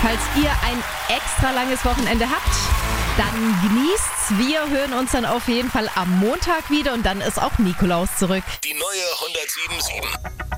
Falls ihr ein extra langes Wochenende habt, dann genießt's. Wir hören uns dann auf jeden Fall am Montag wieder und dann ist auch Nikolaus zurück. Die neue 107.7.